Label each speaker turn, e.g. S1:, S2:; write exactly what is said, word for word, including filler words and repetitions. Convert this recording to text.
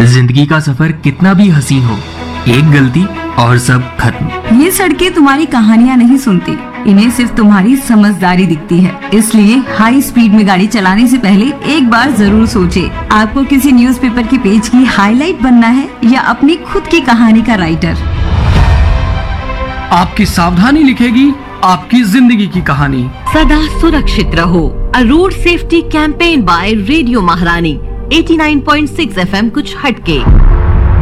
S1: जिंदगी का सफर कितना भी हसीन हो, एक गलती और सब खत्म।
S2: ये सड़कें तुम्हारी कहानियाँ नहीं सुनती, इन्हें सिर्फ तुम्हारी समझदारी दिखती है। इसलिए हाई स्पीड में गाड़ी चलाने से पहले एक बार जरूर सोचे। आपको किसी न्यूज़पेपर के पेज की हाईलाइट बनना है या अपनी खुद की कहानी का राइटर?
S3: आपकी सावधानी लिखेगी आपकी जिंदगी की कहानी।
S4: सदा सुरक्षित रहो। अ road safety campaign bye radio महारानी। Eighty nine point six F M कुछ हटके।